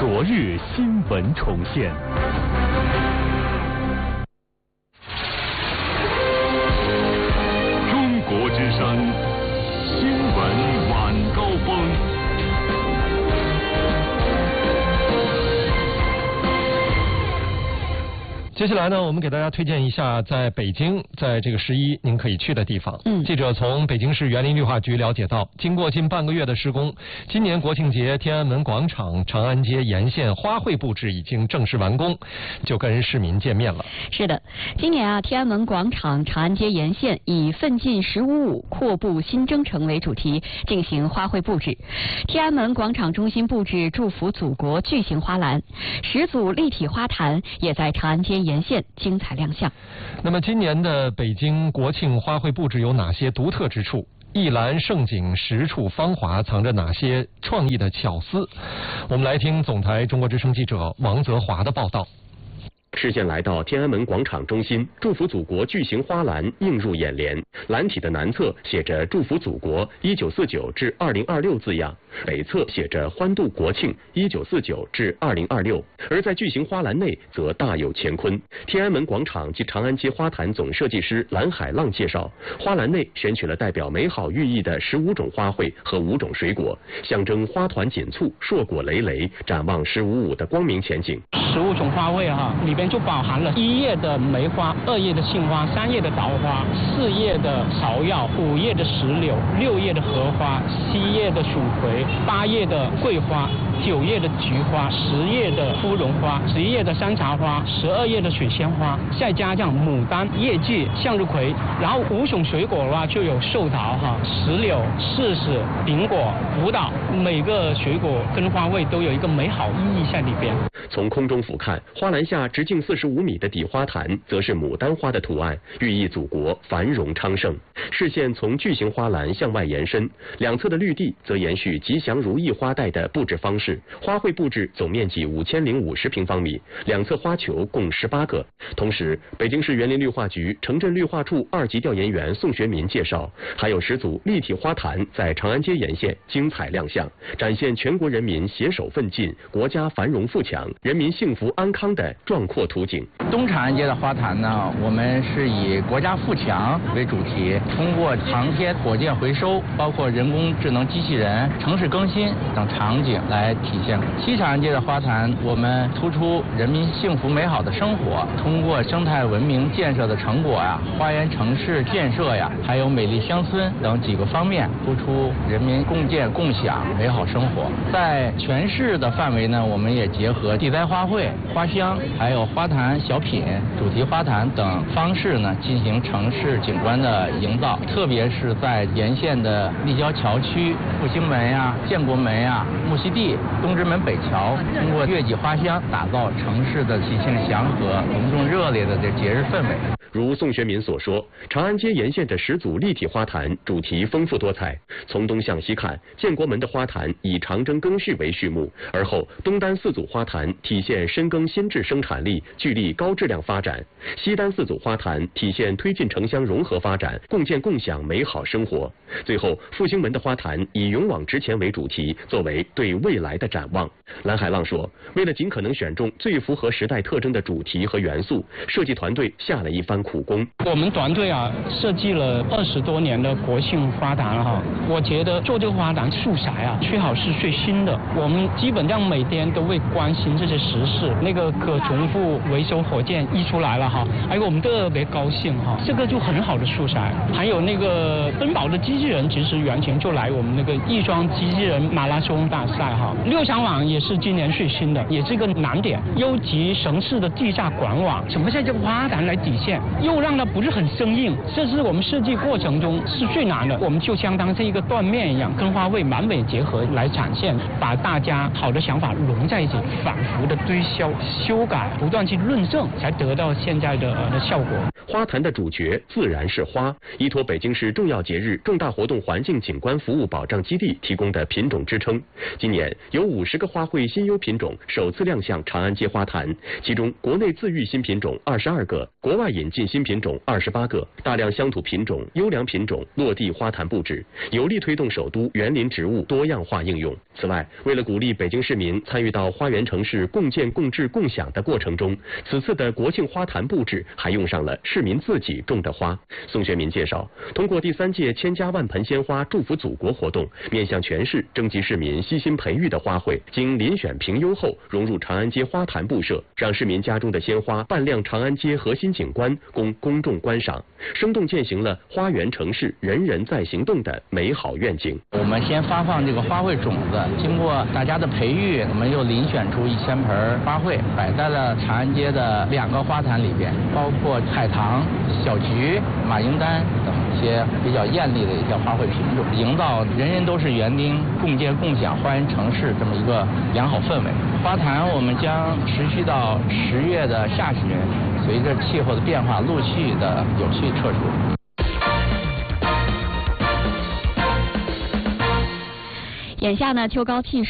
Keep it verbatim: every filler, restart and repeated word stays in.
昨日新闻重现。中国之声新闻晚高峰。 接下来呢，我们给大家推荐一下在北京，在这个十一您可以去的地方。嗯，记者从北京市园林绿化局了解到，经过近半个月的施工，今年国庆节天安门广场、长安街沿线花卉布置已经正式完工，就跟市民见面了。 是的，今年啊，天安门广场、长安街沿线以奋进十五五阔步新征程为主题进行花卉布置。天安门广场中心布置祝福祖国巨型花篮，十组立体花坛也在长安街沿线精彩亮相。 那么今年的北京国庆花卉布置有哪些独特之处？一篮盛景，十处芳华，藏着哪些创意的巧思？我们来听总台中国之声记者王泽华的报道。 视线来到天安门广场中心，祝福祖国巨型花篮映入眼帘。篮体的南侧写着祝福祖国一九四九至二零二六字样，北侧写着欢度国庆一九四九至二零二六。而在巨型花篮内则大有乾坤。天安门广场及长安街花坛总设计师蓝海浪介绍，花篮内选取了代表美好寓意的十五种花卉和五种水果，象征花团锦簇、硕果累累，展望十五五的光明前景。 十五种花卉哈，里边就包含了一叶的梅花、二叶的杏花、三叶的桃花、四叶的芍药、五叶的石榴、六叶的荷花、七叶的蜀葵、八叶的桂花、九叶的菊花、十叶的芙蓉花、十一叶的山茶花、十二叶的水仙花，再加上牡丹、叶季、向日葵，然后五种水果的话就有寿桃哈、石榴、柿子、苹果、葡萄，每个水果跟花卉都有一个美好意义在里边。 从空中俯瞰，花篮下直径四十五米的底花坛，则是牡丹花的图案，寓意祖国繁荣昌盛。视线从巨型花篮向外延伸，两侧的绿地则延续吉祥如意花带的布置方式。花卉布置总面积五千零五十平方米，两侧花球共十八个。同时，北京市园林绿化局城镇绿化处二级调研员宋学民介绍，还有十组立体花坛在长安街沿线精彩亮相，展现全国人民携手奋进、国家繁荣富强、人民幸福安康的壮阔图景。 东长安街的花坛呢，我们是以国家富强为主题，通过航天、火箭回收，包括人工智能机器人、城市更新等场景来体现。西长安街的花坛，我们突出人民幸福美好的生活，通过生态文明建设的成果呀、花园城市建设呀，还有美丽乡村等几个方面，突出人民共建共享美好生活。在全市的范围呢，我们也结合地栽花卉、花香，还有花坛小品、主题花坛等方式呢，进行城市景观的营造。特别是在沿线的立交桥区、复兴门呀、建国门呀、木樨地、东直门北桥，通过月季花香，打造城市的喜庆祥和、隆重热烈的这节日氛围。 如宋学民所说，长安街沿线的十组立体花坛主题丰富多彩。从东向西看，建国门的花坛以长征更序为序幕，而后东单四组花坛体现深耕新质生产力，聚力高质量发展；西单四组花坛体现推进城乡融合发展，共建共享美好生活。最后，复兴门的花坛以勇往直前为主题，作为对未来的展望。蓝海浪说，为了尽可能选中最符合时代特征的主题和元素，设计团队下了一番苦功。 我们团队啊，设计了二十多年的国庆花坛哈，我觉得做这个花坛素材啊，最好是最新的。我们基本上每天都会关心这些时事，那个可重复维修火箭一出来了哈，哎，我们特别高兴哈，这个就很好的素材。还有那个奔跑的机器人，其实原型就来我们那个亦庄机器人马拉松大赛哈。六厂网也是今年最新的，也是一个难点，优级城市的地下管网，怎么在这个花坛来体现，又让它不是很生硬，这是我们设计过程中是最难的。我们就相当是一个缎面一样，跟花卉完美结合来展现，把大家好的想法融在一起，反复的推销、修改，不断去论证，才得到现在的、呃、效果。 花坛的主角自然是花，依托北京市重要节日、重大活动环境景观服务保障基地提供的品种支撑。今年有五十个花卉新优品种首次亮相长安街花坛，其中国内自育新品种二十二个，国外引进新品种二十八个，大量乡土品种、优良品种落地花坛布置，有力推动首都园林植物多样化应用。此外，为了鼓励北京市民参与到花园城市共建、共治、共享的过程中，此次的国庆花坛布置还用上了市民自己种的花。宋学民介绍，通过第三届千家万盆鲜花祝福祖国活动，面向全市征集市民悉心培育的花卉，经遴选评优后融入长安街花坛布设，让市民家中的鲜花扮亮长安街核心景观，供公众观赏，生动践行了花园城市人人在行动的美好愿景。 我们先发放这个花卉种子，经过大家的培育，我们又遴选出一千盆花卉，摆在了长安街的两个花坛里边，包括海棠、小菊、马缨丹等一些比较艳丽的一些花卉品种，营造人人都是园丁、共建共享花园城市这么一个良好氛围。花坛我们将持续到十月的下旬，随着气候的变化，陆续的有序撤除。 眼下呢，秋高气爽。